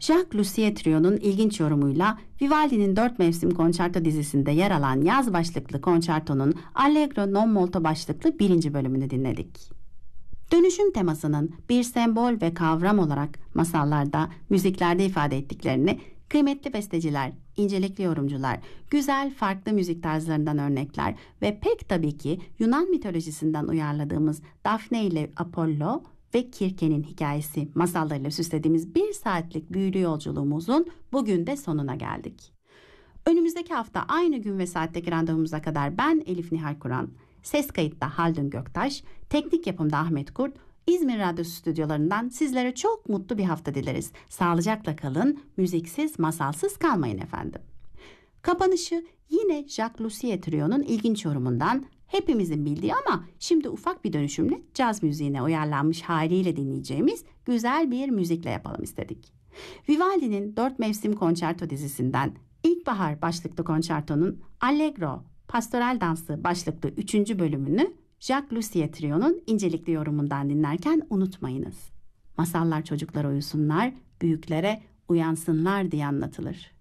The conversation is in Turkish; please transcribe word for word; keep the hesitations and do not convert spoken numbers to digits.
Jacques Lussier Trio'nun ilginç yorumuyla Vivaldi'nin Dört Mevsim Konçerto dizisinde yer alan yaz başlıklı konçertonun Allegro non molto başlıklı birinci bölümünü dinledik. Dönüşüm temasının bir sembol ve kavram olarak masallarda, müziklerde ifade ettiklerini kıymetli besteciler, incelikli yorumcular, güzel farklı müzik tarzlarından örnekler ve pek tabii ki Yunan mitolojisinden uyarladığımız Daphne ile Apollo ve Kirke'nin hikayesi masallarıyla süslediğimiz bir saatlik büyülü yolculuğumuzun bugün de sonuna geldik. Önümüzdeki hafta aynı gün ve saatteki randevumuza kadar ben Elif Nihal Kur'an, ses kayıtta Haldun Göktaş, teknik yapımda Ahmet Kurt, İzmir Radyosu stüdyolarından sizlere çok mutlu bir hafta dileriz. Sağlıcakla kalın, müziksiz, masalsız kalmayın efendim. Kapanışı yine Jacques Lussier Trio'nun ilginç yorumundan, hepimizin bildiği ama şimdi ufak bir dönüşümle caz müziğine uyarlanmış haliyle dinleyeceğimiz güzel bir müzikle yapalım istedik. Vivaldi'nin Dört Mevsim Konçerto dizisinden İlkbahar başlıklı konçertonun Allegro, Pastoral Dansı başlıklı üçüncü bölümünü Jacques Lussier Trio'nun incelikli yorumundan dinlerken unutmayınız. Masallar çocuklara uyusunlar, büyüklere uyansınlar diye anlatılır.